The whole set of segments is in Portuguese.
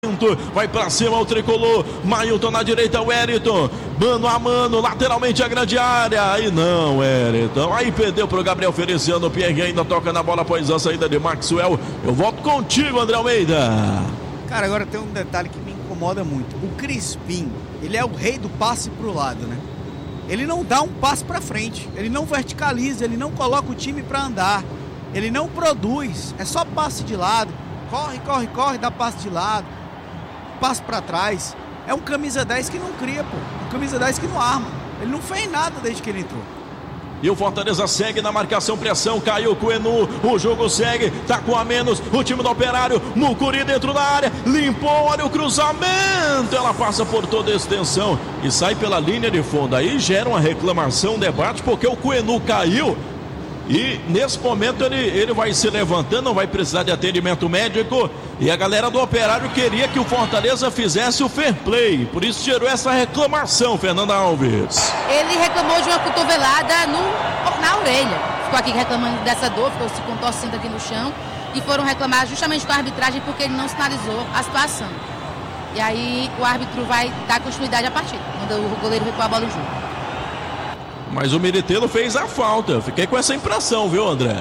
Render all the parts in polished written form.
Vai pra cima o tricolor, Mailton na direita, o Wellington, mano a mano, lateralmente a grande área, aí não, Wellington, aí perdeu pro Gabriel Feliciano, o Pierre ainda toca na bola após a saída de Maxwell. Eu volto contigo, André Almeida. Cara, agora tem um detalhe que me incomoda muito, o Crispim, ele é o rei do passe pro lado, né? Ele não dá um passe pra frente, ele não verticaliza, ele não coloca o time pra andar, ele não produz, é só passe de lado, corre, dá passe de lado, passo pra trás. É um camisa 10 que não cria, pô. Um camisa 10 que não arma. Ele não fez nada desde que ele entrou. E o Fortaleza segue na marcação, pressão, caiu com o Enu, o jogo segue, tá com a menos, o time do Operário, Mucuri dentro da área, limpou, olha o cruzamento, ela passa por toda a extensão e sai pela linha de fundo. Aí gera uma reclamação, um debate, porque o Coenu caiu. E nesse momento ele vai se levantando, não vai precisar de atendimento médico. E a galera do Operário queria que o Fortaleza fizesse o fair play. Por isso gerou essa reclamação, Fernanda Alves. Ele reclamou de uma cotovelada na orelha. Ficou aqui reclamando dessa dor, ficou se contorcendo aqui no chão. E foram reclamar justamente com a arbitragem porque ele não sinalizou a situação. E aí o árbitro vai dar continuidade à partida, quando o goleiro recua a bola em jogo. Mas o Miritelo fez a falta. Eu fiquei com essa impressão, viu, André?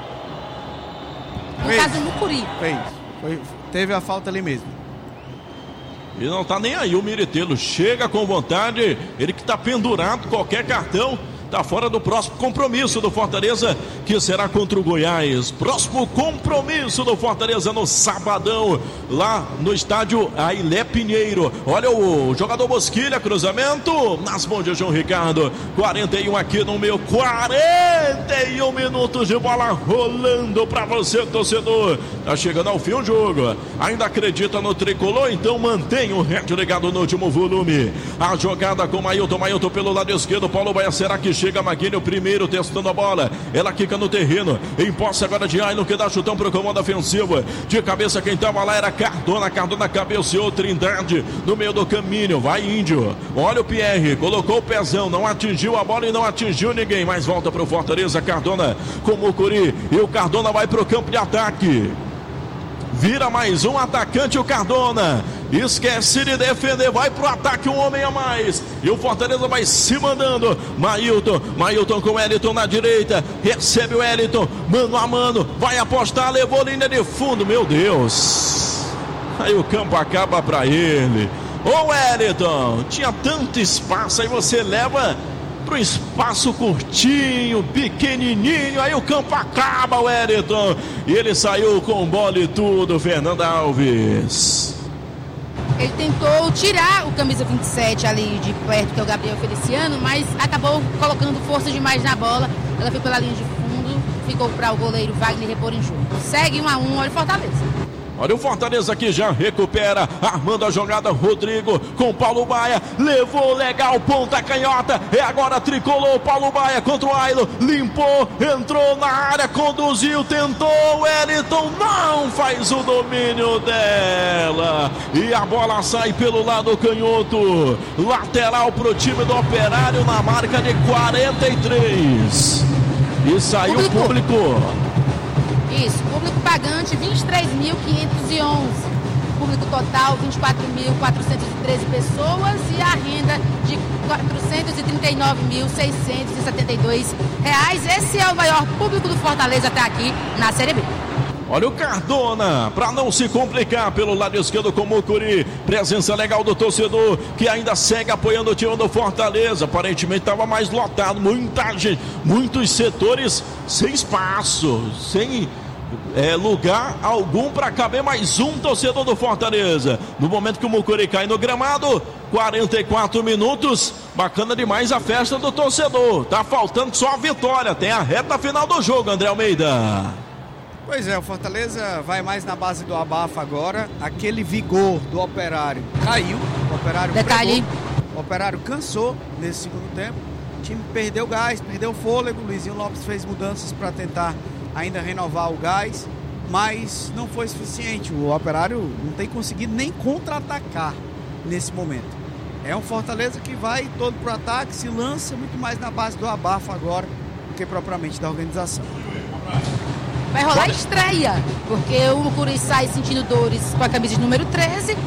No caso do Mucuri. Teve a falta ali mesmo. E não tá nem aí o Miritelo. Chega com vontade. Ele que tá pendurado, qualquer cartão. Tá fora do próximo compromisso do Fortaleza, que será contra o Goiás. Próximo compromisso do Fortaleza no sabadão, lá no estádio Ailé Pinheiro. Olha o jogador Bosquilha, cruzamento nas mãos de João Ricardo. 41 aqui no meu, 41 minutos de bola rolando pra você, torcedor. Tá chegando ao fim o jogo. Ainda acredita no tricolor? Então mantém o rádio ligado no último volume. A jogada com Mailton pelo lado esquerdo. Paulo Baia, será que chega Maguini, o primeiro testando a bola, ela quica no terreno, em posse agora de Ailon, que dá chutão pro comando ofensivo, de cabeça quem tava lá era Cardona cabeceou, Trindade no meio do caminho, vai Índio, olha o Pierre, colocou o pezão, não atingiu a bola e não atingiu ninguém, mas volta pro Fortaleza, Cardona com o Mucuri, e o Cardona vai pro campo de ataque. Vira mais um atacante, o Cardona. Esquece de defender, vai pro ataque, um homem a mais. E o Fortaleza vai se mandando. Mailton com o Wellington na direita. Recebe o Wellington, mano a mano. Vai apostar, levou linha de fundo. Meu Deus. Aí o campo acaba pra ele. Ô Wellington, tinha tanto espaço, aí você leva pro espaço curtinho, pequenininho, aí o campo acaba, Wellington, e ele saiu com bola e tudo, Fernanda Alves. Ele tentou tirar o camisa 27 ali de perto, que é o Gabriel Feliciano, mas acabou colocando força demais na bola, ela foi pela linha de fundo, ficou para o goleiro Wagner repor em jogo. Segue 1-1, olha o Fortaleza. Olha o Fortaleza que já recupera, armando a jogada, Rodrigo com Paulo Baia, levou legal, ponta canhota, é agora tricolor, Paulo Baia contra o Ailon, limpou, entrou na área, conduziu, tentou, Wellington não faz o domínio dela, e a bola sai pelo lado canhoto, lateral pro time do Operário na marca de 43, e saiu o público. Isso, público pagante 23.511, público total 24.413 pessoas e a renda de R$ 439.672. Esse é o maior público do Fortaleza até aqui na Série B. Olha o Cardona, para não se complicar pelo lado esquerdo com o Mucuri, presença legal do torcedor, que ainda segue apoiando o time do Fortaleza, aparentemente estava mais lotado, muita gente, muitos setores sem espaço, sem lugar algum para caber mais um torcedor do Fortaleza. No momento que o Mucuri cai no gramado, 44 minutos, bacana demais a festa do torcedor, tá faltando só a vitória, tem a reta final do jogo, André Almeida. Pois é, o Fortaleza vai mais na base do abafa agora. Aquele vigor do Operário caiu. O Operário detalhe. O Operário cansou nesse segundo tempo. O time perdeu gás, perdeu fôlego. O Luizinho Lopes fez mudanças para tentar ainda renovar o gás, mas não foi suficiente. O Operário não tem conseguido nem contra-atacar nesse momento. É um Fortaleza que vai todo pro ataque, se lança muito mais na base do abafa agora do que propriamente da organização. Vai rolar estreia, porque o Mucuri sai sentindo dores com a camisa de número 13